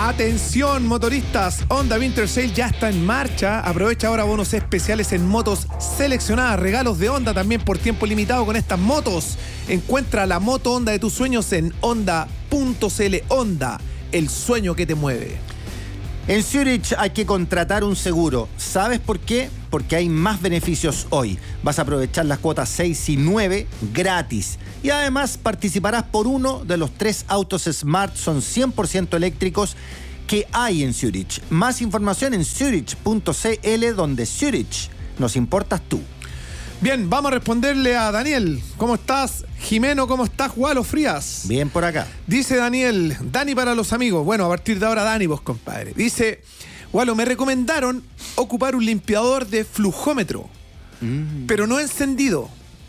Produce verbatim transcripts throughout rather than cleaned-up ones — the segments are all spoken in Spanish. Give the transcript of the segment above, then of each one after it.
Atención motoristas, Honda Winter Sale ya está en marcha. Aprovecha ahora bonos especiales en motos seleccionadas, regalos de Honda también por tiempo limitado con estas motos. Encuentra la moto Honda de tus sueños en honda punto c l. Honda, el sueño que te mueve. En Zurich hay que contratar un seguro. ¿Sabes por qué? Porque hay más beneficios hoy. Vas a aprovechar las cuotas seis y nueve gratis. Y además participarás por uno de los tres autos Smart, son cien por ciento eléctricos, que hay en Zurich. Más información en zurich punto c l, donde Zurich nos importas tú. Bien, vamos a responderle a Daniel. ¿Cómo estás? Jimeno, ¿cómo estás? Gualo Frías. Bien por acá. Dice Daniel, Dani para los amigos. Bueno, a partir de ahora Dani, vos compadre. Dice, Gualo, me recomendaron ocupar un limpiador de flujómetro, mm. pero no encendido.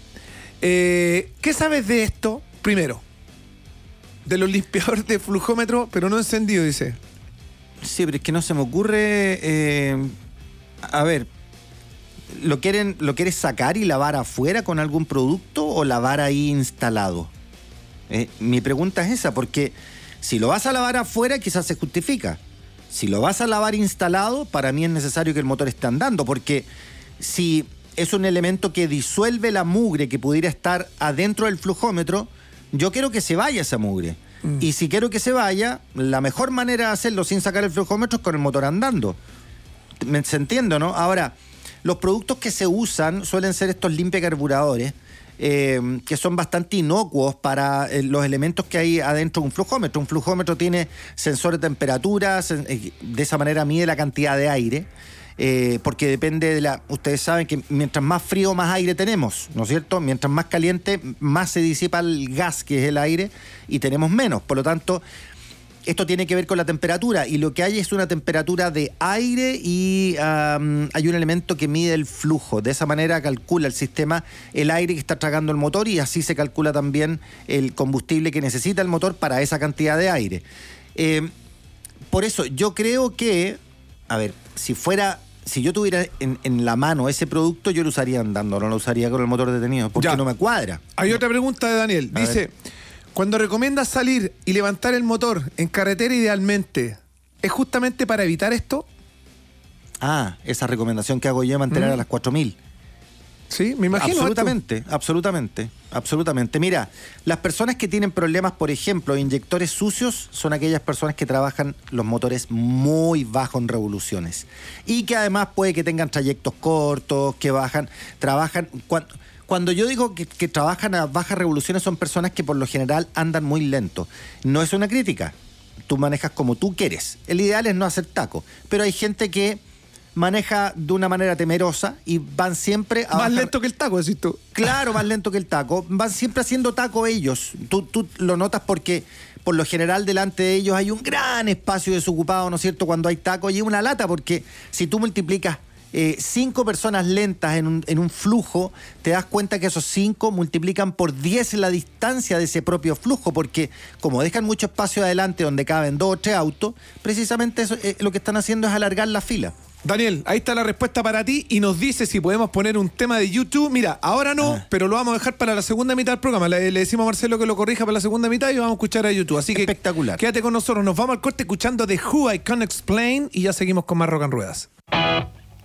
Eh, ¿Qué sabes de esto? Primero, de los limpiadores de flujómetro, pero no encendido, dice. Sí, pero es que no se me ocurre... Eh, a ver... ¿Lo quieren, ¿Lo quieres sacar y lavar afuera con algún producto o lavar ahí instalado? Eh, mi pregunta es esa, porque si lo vas a lavar afuera quizás se justifica. Si lo vas a lavar instalado, para mí es necesario que el motor esté andando, porque si es un elemento que disuelve la mugre que pudiera estar adentro del flujómetro, yo quiero que se vaya esa mugre. Mm. Y si quiero que se vaya, la mejor manera de hacerlo sin sacar el flujómetro es con el motor andando. ¿Me se entiende, no? Ahora... Los productos que se usan suelen ser estos limpiacarburadores, eh, que son bastante inocuos para eh, los elementos que hay adentro de un flujómetro. Un flujómetro tiene sensor de temperatura, de esa manera mide la cantidad de aire, eh, porque depende de la... Ustedes saben que mientras más frío, más aire tenemos, ¿no es cierto? Mientras más caliente, más se disipa el gas, que es el aire, y tenemos menos. Por lo tanto... Esto tiene que ver con la temperatura, y lo que hay es una temperatura de aire y um, hay un elemento que mide el flujo. De esa manera calcula el sistema el aire que está tragando el motor, y así se calcula también el combustible que necesita el motor para esa cantidad de aire. Eh, por eso yo creo que, a ver, si fuera... Si yo tuviera en, en la mano ese producto, yo lo usaría andando, no lo usaría con el motor detenido, porque ya. No me cuadra. Hay otra pregunta de Daniel. A Dice... Ver. Cuando recomiendas salir y levantar el motor en carretera idealmente, ¿es justamente para evitar esto? Ah, esa recomendación que hago yo de mantener mm. a las cuatro mil. Sí, me imagino. Absolutamente, esto. absolutamente, absolutamente. Mira, las personas que tienen problemas, por ejemplo, inyectores sucios, son aquellas personas que trabajan los motores muy bajo en revoluciones. Y que además puede que tengan trayectos cortos, que bajan, trabajan... Cuando, Cuando yo digo que, que trabajan a bajas revoluciones, son personas que por lo general andan muy lento. No es una crítica. Tú manejas como tú quieres. El ideal es no hacer taco. Pero hay gente que maneja de una manera temerosa y van siempre a... Más bajar... lento que el taco, decís tú. Claro, más lento que el taco. Van siempre haciendo taco ellos. Tú, tú lo notas porque por lo general delante de ellos hay un gran espacio desocupado, ¿no es cierto?, cuando hay taco. Y es una lata porque si tú multiplicas Eh, cinco personas lentas en un, en un flujo, te das cuenta que esos cinco multiplican por diez la distancia de ese propio flujo, porque como dejan mucho espacio adelante donde caben dos o tres autos, precisamente eso, eh, lo que están haciendo es alargar la fila. Daniel, ahí está la respuesta para ti, y nos dice si podemos poner un tema de YouTube. Mira, ahora no, ah. pero lo vamos a dejar para la segunda mitad del programa. Le, le decimos a Marcelo que lo corrija para la segunda mitad y vamos a escuchar a YouTube. Así que espectacular. Quédate con nosotros, nos vamos al corte escuchando The Who I Can't Explain y ya seguimos con más Rock and Ruedas.